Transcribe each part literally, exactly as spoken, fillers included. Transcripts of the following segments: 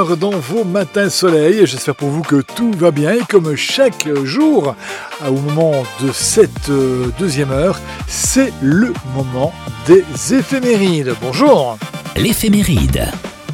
Dans vos matins soleil, j'espère pour vous que tout va bien et comme chaque jour, au moment de cette deuxième heure, c'est le moment des éphémérides. Bonjour. L'éphéméride.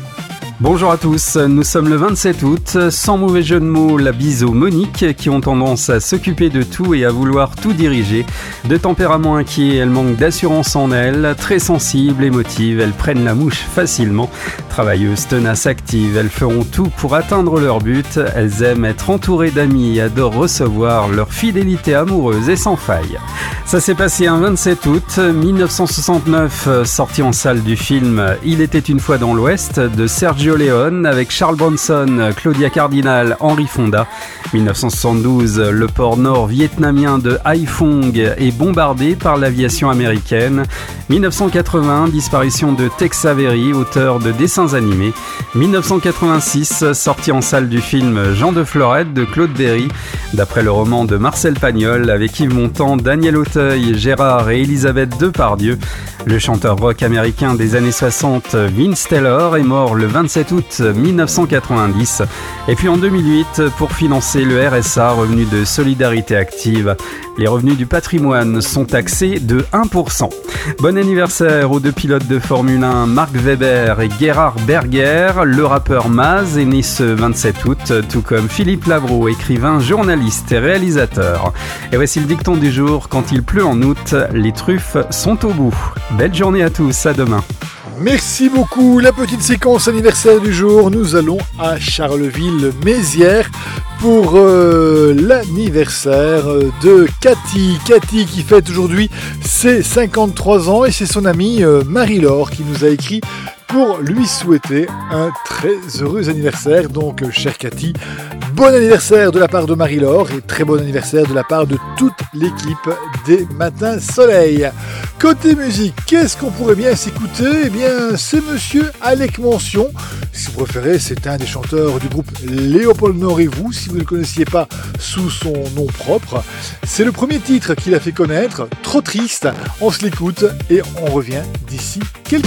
Bonjour à tous, nous sommes le vingt-sept août, sans mauvais jeu de mots, la bise aux Monique qui ont tendance à s'occuper de tout et à vouloir tout diriger. De tempérament inquiet, elles manquent d'assurance en elles, très sensibles, émotives, elles prennent la mouche facilement. Travailleuses, tenaces, actives, elles feront tout pour atteindre leur but. Elles aiment être entourées d'amis et adorent recevoir. Leur fidélité amoureuse est sans faille. Ça s'est passé un vingt-sept août mille neuf cent soixante-neuf, sorti en salle du film Il était une fois dans l'Ouest de Sergio Leone avec Charles Bronson, Claudia Cardinal, Henry Fonda. mille neuf cent soixante-douze, le port nord-vietnamien de Haiphong est bombardé par l'aviation américaine. mille neuf cent quatre-vingts, disparition de Tex Avery, auteur de dessins animés. mille neuf cent quatre-vingt-six, sortie en salle du film Jean de Florette de Claude Berry, d'après le roman de Marcel Pagnol, avec Yves Montand, Daniel Auteuil, Gérard et Elisabeth Depardieu. Le chanteur rock américain des années soixante, Vince Taylor, est mort le vingt-sept août mille neuf cent quatre-vingt-dix. Et puis en deux mille huit, pour financer le R S A, revenu de solidarité active, les revenus du patrimoine sont taxés de un pour cent. Bon anniversaire aux deux pilotes de Formule un, Mark Webber et Gerhard Berger. Le rappeur Maz est né ce vingt-sept août, tout comme Philippe Labro, écrivain, journaliste et réalisateur. Et voici le dicton du jour: quand il pleut en août, les truffes sont au bout. Belle journée à tous, à demain. Merci beaucoup. La petite séquence anniversaire du jour, nous allons à Charleville-Mézières pour euh, l'anniversaire de Cathy. Cathy qui fête aujourd'hui ses cinquante-trois ans et c'est son amie euh, Marie-Laure qui nous a écrit pour lui souhaiter un très heureux anniversaire. Donc, euh, chère Cathy, bon anniversaire de la part de Marie-Laure et très bon anniversaire de la part de toute l'équipe des Matins Soleil. Côté musique, qu'est-ce qu'on pourrait bien s'écouter? Eh bien, c'est monsieur Alec Mention. Si vous préférez, c'est un des chanteurs du groupe Léopold Nord et vous, si vous ne le connaissiez pas sous son nom propre. C'est le premier titre qu'il a fait connaître, Trop triste. On se l'écoute et on revient d'ici quelques